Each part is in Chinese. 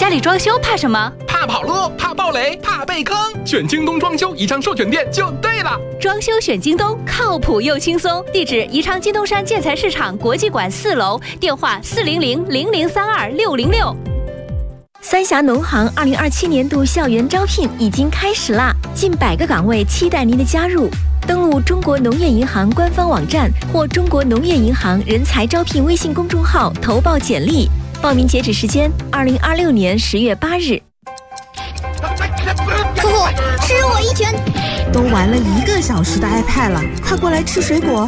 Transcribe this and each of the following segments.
家里装修怕什么？ 怕跑路，怕暴雷，怕被坑。选京东装修宜昌授权店就对了。 装修选京东，靠谱又轻松。地址：宜昌金东山建材市场国际馆4楼，电话400-0032-606。 三峡农行2027年度校园招聘已经开始啦，近100个岗位期待您的加入。登录中国农业银行官方网站或中国农业银行人才招聘微信公众号投报简历。报名截止时间2026年10月8日。 夫妇，吃我一拳！ 都玩了1个小时的 iPad 了，快过来吃水果。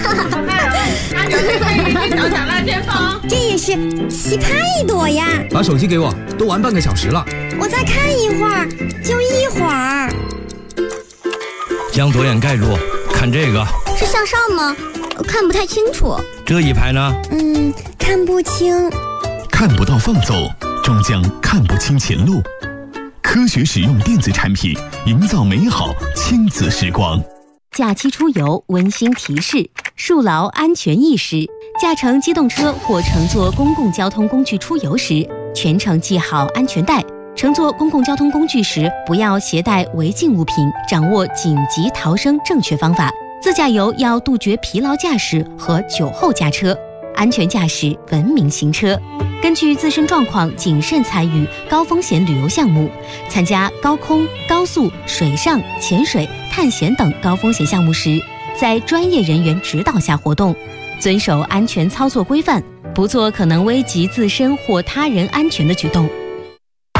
这也是奇葩一朵呀！ 把手机给我，都玩半个小时了。 我再看一会儿，就一会儿。 将左眼盖住，看这个。 是向上吗？看不太清楚。 这一排呢？ 看不清。 看不到放走，终将看不清前路。科学使用电子产品，营造美好亲子时光。 假期出游温馨提示：树牢安全意识。驾乘机动车或乘坐公共交通工具出游时，全程系好安全带。乘坐公共交通工具时，不要携带违禁物品，掌握紧急逃生正确方法。自驾游要杜绝疲劳驾驶和酒后驾车，安全驾驶，文明行车。根据自身状况，谨慎参与高风险旅游项目。参加高空、高速、水上、潜水、探险等高风险项目时，在专业人员指导下活动，遵守安全操作规范，不做可能危及自身或他人安全的举动。